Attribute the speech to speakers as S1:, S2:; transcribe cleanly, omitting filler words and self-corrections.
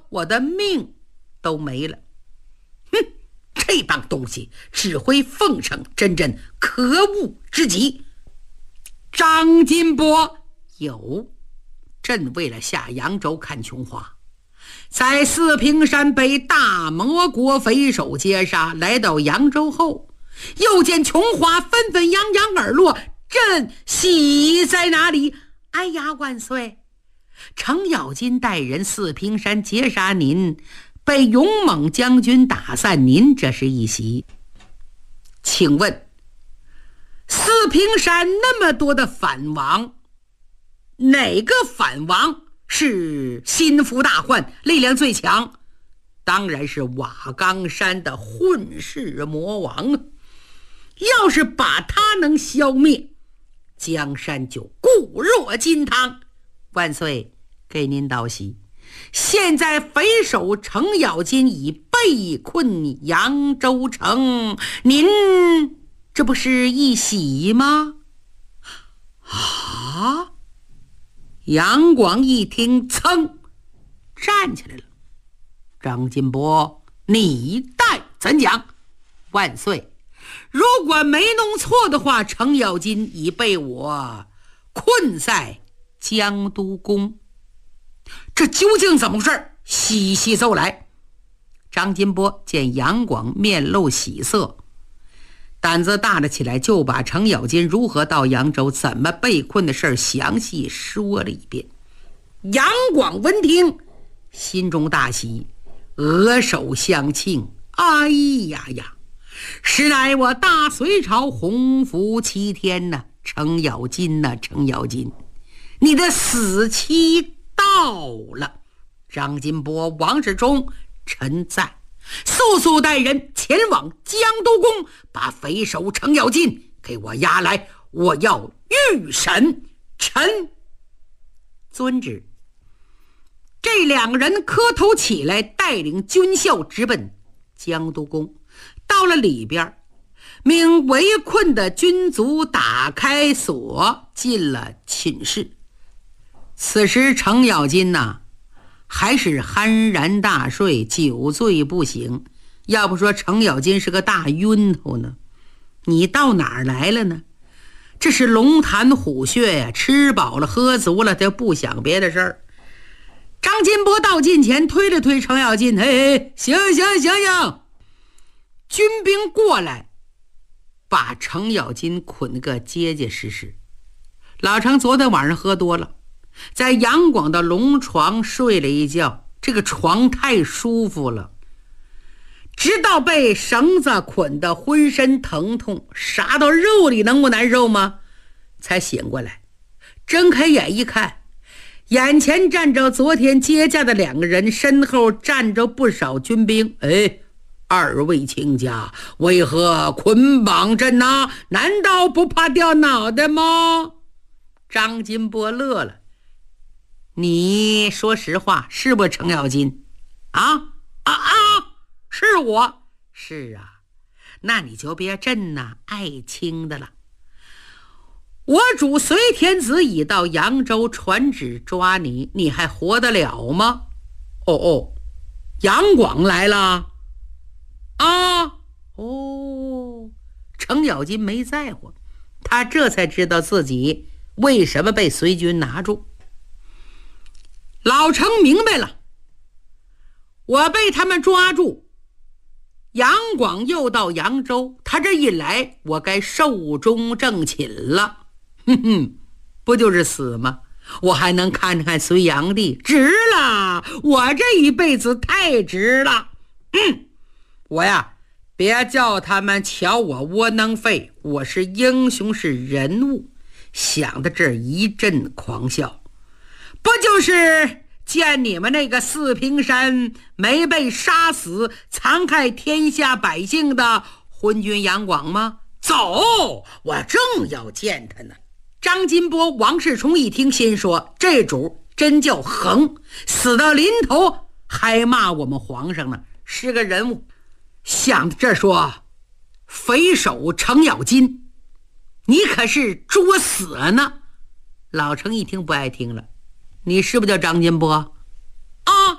S1: 我的命都没了。哼，这帮东西只会奉承，真可恶之极。张金波，有，朕为了下扬州看琼花，在四平山被大魔国匪首截杀，来到扬州后，又见琼花纷纷扬扬而落，朕喜在哪里？哎呀，万岁！程咬金带人四平山截杀您，被勇猛将军打散，您这是一喜。请问四平山那么多的反王，哪个反王是心腹大患，力量最强？当然是瓦岗山的混世魔王。要是把他能消灭，江山就固若金汤。万岁，给您道喜，现在匪首程咬金已被困扬州城，您这不是一喜吗？啊！杨广一听，噌站起来了。张金波，你待怎讲？万岁，如果没弄错的话，程咬金已被我困在江都宫，这究竟怎么回事？细细奏来。张金波见杨广面露喜色，胆子大了起来，就把程咬金如何到扬州，怎么被困的事详细说了一遍。杨广闻听，心中大喜，额首相庆。哎呀呀，实乃我大隋朝洪福7天呐！程咬金呐，程咬金，你的死期到了。张金波、王世忠，臣在，速速带人前往江都宫，把匪首程咬金给我押来，我要预审。臣遵旨。这两个人磕头起来，带领军校直奔江都宫。到了里边，命围困的军卒打开锁，进了寝室。此时程咬金呐，还是酣然大睡，酒醉不醒。要不说程咬金是个大晕头呢。你到哪儿来了呢？这是龙潭虎穴呀，吃饱了喝足了，他不想别的事儿。张金波到近前推了推程咬金，嘿，醒。军兵过来，把程咬金捆个结结实实。老程昨天晚上喝多了，在杨广的龙床睡了一觉，这个床太舒服了，直到被绳子捆得浑身疼痛，杀到肉里，能不难受吗？才醒过来，睁开眼一看，眼前站着昨天接驾的两个人，身后站着不少军兵。哎，二位亲家为何捆绑朕呐？难道不怕掉脑袋吗？张金波乐了，你说实话，是不是程咬金？是我。是啊，那你就别朕呐爱卿的了。我主隋天子已到扬州传旨抓你，你还活得了吗？杨广来了程咬金没在乎，他这才知道自己为什么被隋军拿住。老程明白了，我被他们抓住，杨广又到扬州，他这一来，我该寿终正寝了。不就是死吗？我还能看看隋炀帝，值了，我这一辈子太值了。我呀，别叫他们瞧我窝囊废，我是英雄，是人物。想到这儿一阵狂笑，不就是见你们那个四平山没被杀死，残害天下百姓的昏君杨广吗？走，我正要见他呢。张金波、王世充一听，心说这主真叫横，死到临头还骂我们皇上呢，是个人物。想到这说，匪首程咬金，你可是捉死呢。老程一听不爱听了，你是不是叫张金波？